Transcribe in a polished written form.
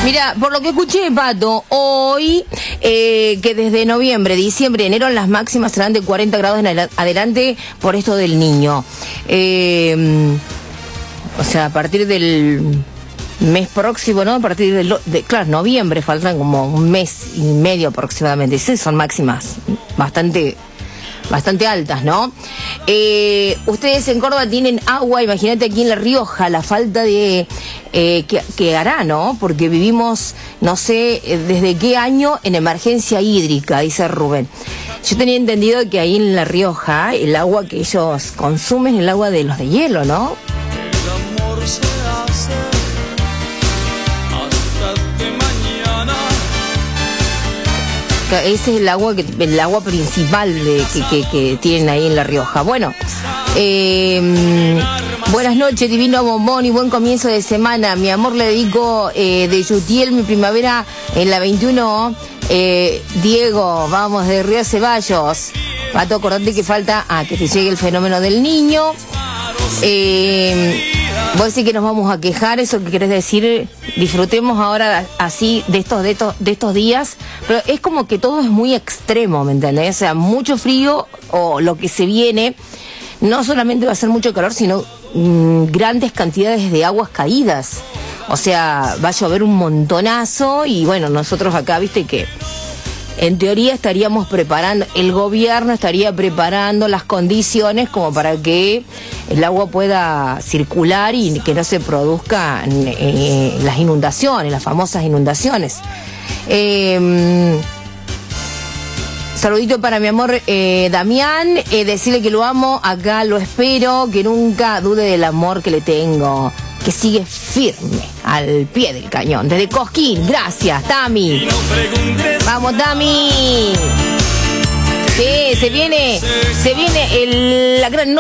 Mira, por lo que escuché, Pato, hoy, que desde noviembre, diciembre, enero, las máximas serán de 40 grados en adelante por esto del Niño. O sea, a partir del mes próximo, ¿no? A partir claro, noviembre, faltan como un mes y medio aproximadamente. Sí, son máximas bastante altas, ¿no? Ustedes en Córdoba tienen agua, imagínate aquí en La Rioja, la falta de que hará, ¿no? Porque vivimos, no sé, desde qué año en emergencia hídrica, dice Rubén. Yo tenía entendido que ahí en La Rioja el agua que ellos consumen es el agua de los de hielo, ¿no? El amor se hace hasta de mañana. Ese es el agua principal que tienen ahí en La Rioja. Bueno, buenas noches, divino bombón, y buen comienzo de semana. Mi amor, le dedico de Yutiel, mi primavera en la 21. Diego, vamos, de Río Ceballos. Pato, acordate que falta que te llegue el fenómeno del Niño. Vos decís que nos vamos a quejar, eso que querés decir, disfrutemos ahora así de estos días, pero es como que todo es muy extremo, ¿me entendés? O sea, mucho frío o lo que se viene, no solamente va a ser mucho calor, sino grandes cantidades de aguas caídas. O sea, va a llover un montonazo y bueno, nosotros acá, viste que en teoría estaríamos preparando, el gobierno estaría preparando las condiciones como para que el agua pueda circular y que no se produzcan las inundaciones, las famosas inundaciones. Saludito para mi amor Damián, decirle que lo amo, acá lo espero, que nunca dude del amor que le tengo, que sigue firme al pie del cañón. Desde Cosquín, gracias, Tami. Vamos, Tami. Sí, se viene la gran